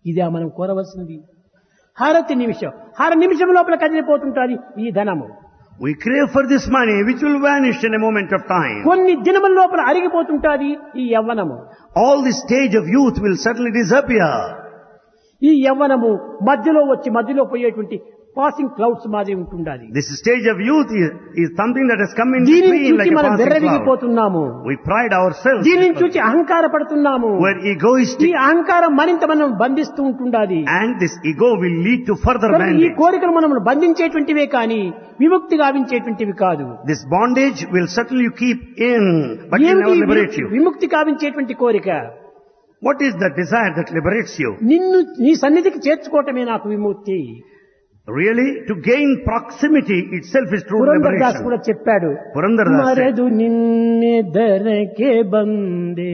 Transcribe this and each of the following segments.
ఇదే మనం కోరవలసినది. హారతి నిమిషం, నిమిషం లోపల కదిలిపోతుంటాది ఈ ధనము. We crave for this money which will vanish in a moment of time. కొన్ని దినముల లోపల అరిగిపోతుంటాది ఈ యవ్వనము. All the stage of youth will suddenly disappear. ఈ యవ్వనము మధ్యలో వచ్చి మధ్యలో పోయేటువంటి పాసింగ్ క్లౌడ్స్ మాదిరి ఉంటుండాలి. This stage of youth is something that has come in దీనిని between like చూసి a మనం passing cloud. వెర్రవిగిపోతున్నాము. We pride ourselves. దీనిని చూసి అహంకార పడుతున్నాము. We're ఈ egoistic, అహంకారం మరింత మనం బంధిస్తూ ఉంటుండాలి. and this ego will lead to further ఈ bondage. కోరికలు మనం బంధించేటువంటివే కానీ విముక్తి గావించేటువంటివి కాదు. This bondage will certainly keep in, but will never liberate you. విముక్తి గావించేటువంటి కోరిక What is the desire that liberates you? నిన్ను నీ సన్నిధికి చేర్చుకోవటమే నాకు విముక్తి. Really, to gain proximity itself is true Purandar Das liberation. కూడా చెప్పాడు, Purandar Das said, మరదు నిన్నే దరకే బందే,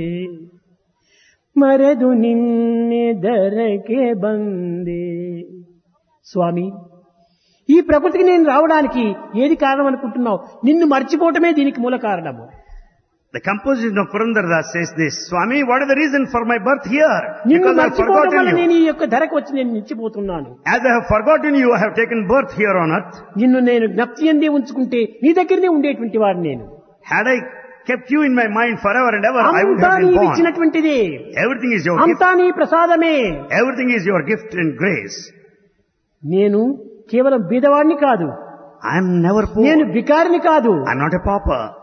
మరదు నిన్నే దరకే బందే. స్వామి, ఈ ప్రకృతికి నేను రావడానికి ఏది కారణం అనుకుంటున్నావు? నిన్ను మర్చిపోవటమే దీనికి మూల కారణము. the composition of Purandar Das says this, Swami, what is the reason for my birth here? నిన్ను Because I have మర్చిపోవడం వల్ల forgotten నేను you. ఈ యొక్క ధరకు వచ్చి నేను నిలిచిపోతున్నాను. As I have forgotten you, I have taken birth here on earth. నిన్ను నేను జ్ఞప్తి ఎందే ఉంచుకుంటే నీ దగ్గరనే ఉండేటువంటి వాడు నేను. Had I kept you in my mind forever and ever, I would అంతా have been నీవు born. ఇచ్చినటువంటిదే, Everything is your gift. అంతా నీ ప్రసాదమే. Everything is your gift and grace. నేను కేవలం బీదవాడిని కాదు, I am never నేను poor. బికారిని కాదు, I am not a pauper.